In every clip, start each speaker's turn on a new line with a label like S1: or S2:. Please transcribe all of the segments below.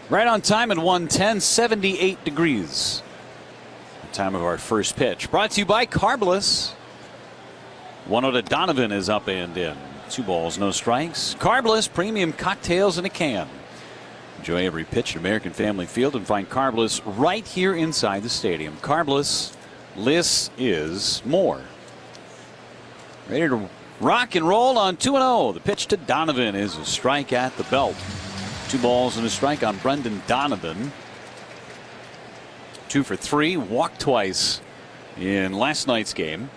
S1: Right on time at 1:10, 78 degrees. The time of our first pitch. Brought to you by Carbliss. 1-0 to Donovan is up and in. 2 balls, no strikes. Carbliss, premium cocktails in a can. Enjoy every pitch at American Family Field and find Carbliss right here inside the stadium. Carbliss, less is more. Ready to rock and roll on 2-0. The pitch to Donovan is a strike at the belt. 2 balls and a strike on Brendan Donovan. 2 for 3, walked twice in last night's game.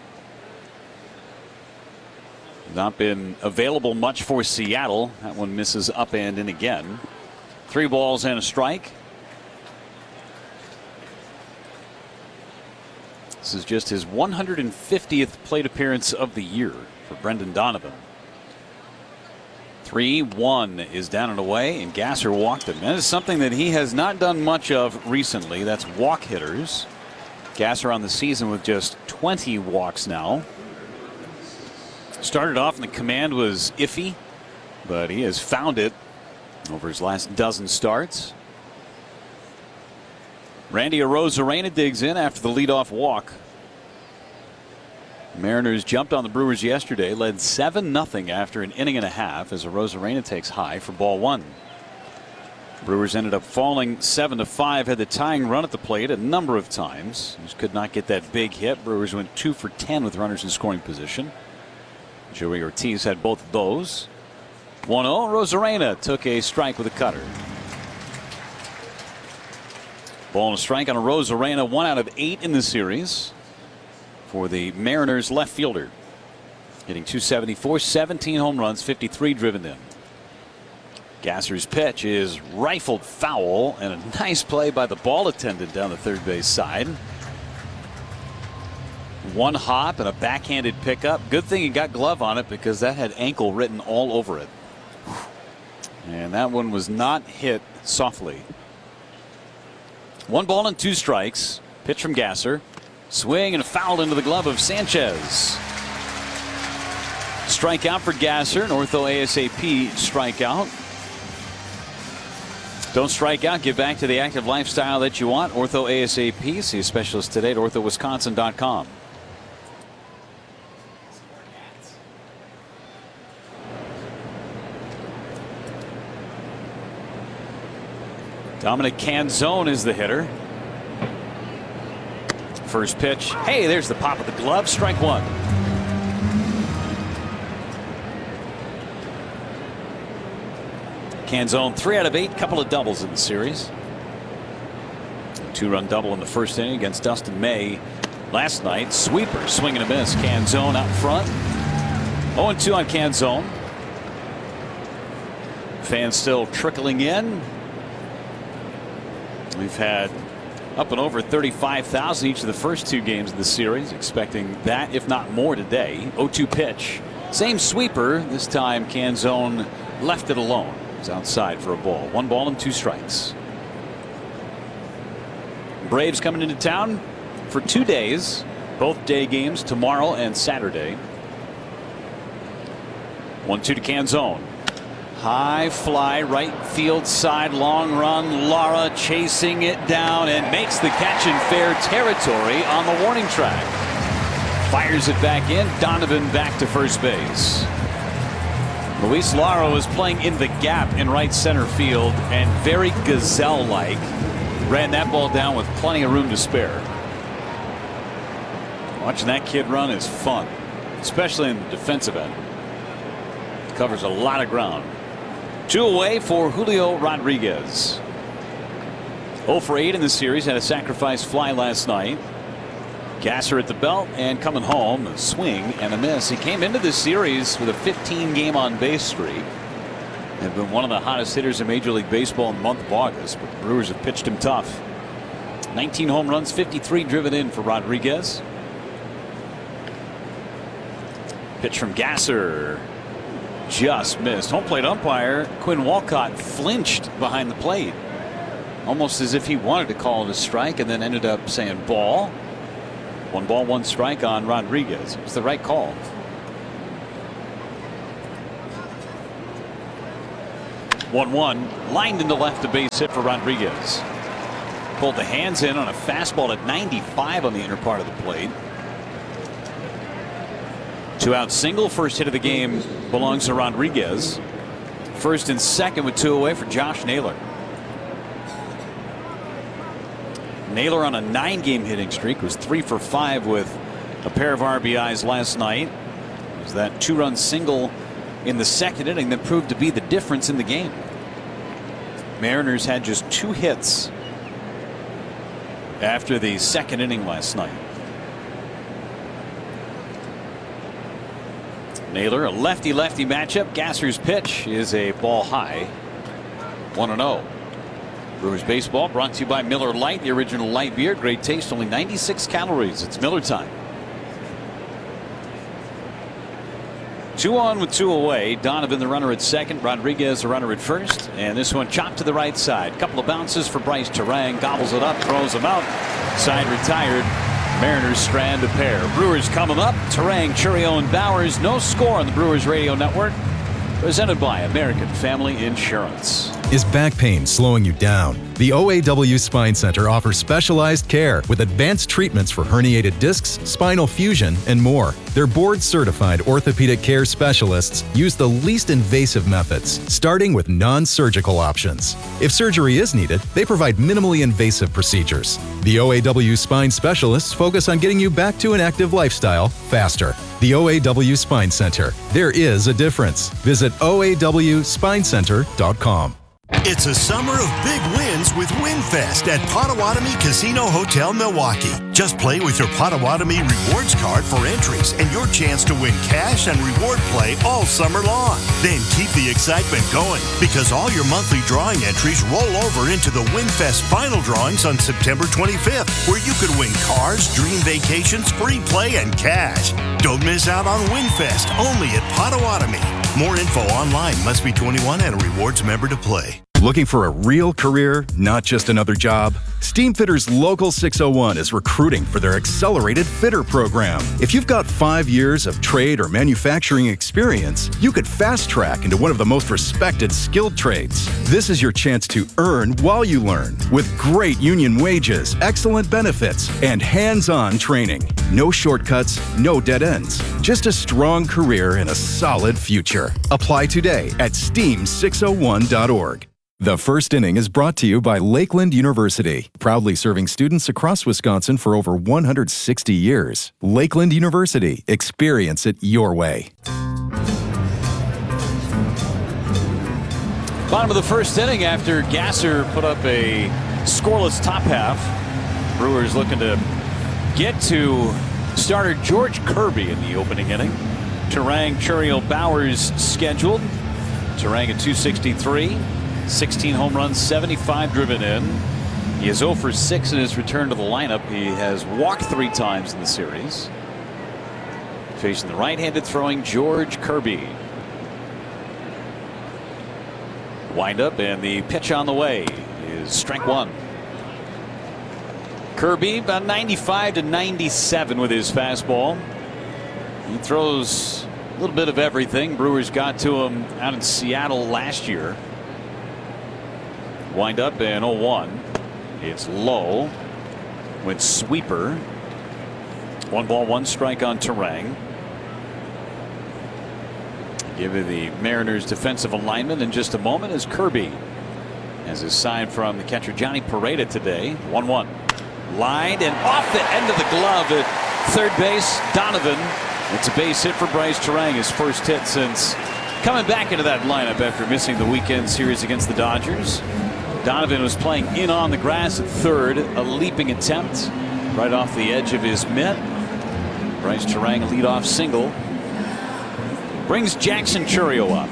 S1: Not been available much for Seattle. That one misses up and in again. 3 balls and a strike. This is just his 150th plate appearance of the year for Brendan Donovan. 3-1 is down and away, and Gasser walked him. That is something that he has not done much of recently. That's walk hitters. Gasser on the season with just 20 walks now. Started off and the command was iffy, but he has found it over his last dozen starts. Randy Arozarena digs in after the leadoff walk. Mariners jumped on the Brewers yesterday, led 7-0 after an inning and a half as Arozarena takes high for ball 1. Brewers ended up falling 7-5, had the tying run at the plate a number of times. Just could not get that big hit. Brewers went 2 for 10 with runners in scoring position. Joey Ortiz had both of those. 1-0. Arozarena took a strike with a cutter. Ball and a strike on Arozarena, 1 out of 8 in the series for the Mariners left fielder. Hitting .274, 17 home runs, 53 driven in. Gasser's pitch is rifled foul, and a nice play by the ball attendant down the third base side. 1 hop and a backhanded pickup. Good thing he got glove on it because that had ankle written all over it. And that one was not hit softly. 1 ball and 2 strikes. Pitch from Gasser. Swing and a foul into the glove of Sanchez. Strikeout for Gasser. An ortho ASAP strikeout. Don't strike out. Get back to the active lifestyle that you want. Ortho ASAP. See a specialist today at orthowisconsin.com. Dominic Canzone is the hitter. First pitch. Hey, there's the pop of the glove. Strike 1. Canzone 3 out of 8. Couple of doubles in the series. 2-run double in the first inning against Dustin May last night. Sweeper, swing and a miss. Canzone out front. 0-2 on Canzone. Fans still trickling in. We've had up and over 35,000 each of the first 2 games of the series. Expecting that, if not more, today. 0-2 pitch. Same sweeper. This time Canzone left it alone. It's outside for a ball. 1 ball and 2 strikes. Braves coming into town for 2 days. Both day games tomorrow and Saturday. 1-2 to Canzone. High fly, right field side, long run. Lara chasing it down and makes the catch in fair territory on the warning track. Fires it back in. Donovan back to first base. Luis Lara was playing in the gap in right center field and very gazelle-like ran that ball down with plenty of room to spare. Watching that kid run is fun, especially in the defensive end. Covers a lot of ground. 2 away for Julio Rodriguez. 0 for 8 in the series. Had a sacrifice fly last night. Gasser at the belt and coming home. A swing and a miss. He came into this series with a 15-game on base streak. Had been one of the hottest hitters in Major League Baseball in the month of August, but the Brewers have pitched him tough. 19 home runs, 53 driven in for Rodriguez. Pitch from Gasser. Just missed. Home plate umpire Quinn Walcott flinched behind the plate, almost as if he wanted to call it a strike and then ended up saying ball. 1 ball, 1 strike on Rodriguez. It's the right call. 1-1. Lined into left, a base hit for Rodriguez. Pulled the hands in on a fastball at 95 on the inner part of the plate. 2-out single. First hit of the game belongs to Rodriguez. First and second with 2 away for Josh Naylor. Naylor on a 9-game hitting streak, was 3 for 5 with a pair of RBIs last night. It was that 2-run single in the second inning that proved to be the difference in the game. Mariners had just 2 hits after the second inning last night. Naylor, a lefty-lefty matchup. Gasser's pitch is a ball high. 1-0. Brewers baseball brought to you by Miller Lite, the original light beer. Great taste, only 96 calories. It's Miller time. 2 on with 2 away. Donovan the runner at second. Rodriguez the runner at first. And this one chopped to the right side. Couple of bounces for Bryce Terang. Gobbles it up, throws him out. Side retired. Mariners strand a pair. Brewers coming up. Terang, Chourio, and Bowers. No score on the Brewers Radio Network. Presented by American Family Insurance.
S2: Is back pain slowing you down? The OAW Spine Center offers specialized care with advanced treatments for herniated discs, spinal fusion, and more. Their board-certified orthopedic care specialists use the least invasive methods, starting with non-surgical options. If surgery is needed, they provide minimally invasive procedures. The OAW Spine specialists focus on getting you back to an active lifestyle faster. The OAW Spine Center. There is a difference. Visit OAWSpineCenter.com.
S3: It's a summer of big wins with WinFest at Potawatomi Casino Hotel Milwaukee. Just play with your Potawatomi Rewards card for entries and your chance to win cash and reward play all summer long. Then keep the excitement going because all your monthly drawing entries roll over into the WinFest final drawings on September 25th, where you could win cars, dream vacations, free play, and cash. Don't miss out on WinFest, only at Potawatomi. More info online. Must be 21 and a rewards member to play.
S2: Looking for a real career, not just another job? Steamfitters Local 601 is recruiting for their Accelerated Fitter program. If you've got 5 years of trade or manufacturing experience, you could fast track into one of the most respected skilled trades. This is your chance to earn while you learn, with great union wages, excellent benefits, and hands-on training. No shortcuts, no dead ends. Just a strong career and a solid future. Apply today at steam601.org. The First Inning is brought to you by Lakeland University, proudly serving students across Wisconsin for over 160 years. Lakeland University, experience it your way.
S1: Bottom of the first inning after Gasser put up a scoreless top half. Brewers looking to get to starter George Kirby in the opening inning. Terang, Chourio, Bowers scheduled. Terang at 263. 16 home runs, 75 driven in. He is 0 for 6 in his return to the lineup. He has walked 3 times in the series. Facing the right-handed throwing George Kirby. Wind up and the pitch on the way is strike 1. Kirby about 95 to 97 with his fastball. He throws a little bit of everything. Brewers got to him out in Seattle last year. Wind up and 0-1. It's low. Went sweeper. 1 ball, 1 strike on Terang. Give you the Mariners defensive alignment in just a moment as Kirby has his sign from the catcher Johnny Pareda today. 1-1. Lined and off the end of the glove at third base. Donovan. It's a base hit for Bryce Terang, his first hit since coming back into that lineup after missing the weekend series against the Dodgers. Donovan was playing in on the grass at third. A leaping attempt right off the edge of his mitt. Bryce Terang, a leadoff single. Brings Jackson Chourio up.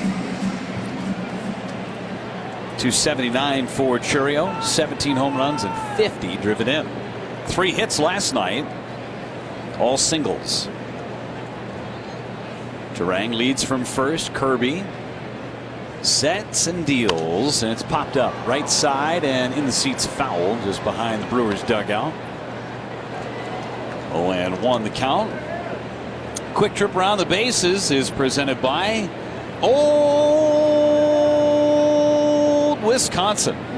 S1: 279 for Chourio. 17 home runs and 50 driven in. 3 hits last night. All singles. Terang leads from first. Kirby sets and deals, and it's popped up right side and in the seats foul just behind the Brewers dugout. 0-1 the count. Quick trip around the bases is presented by Wisconsin.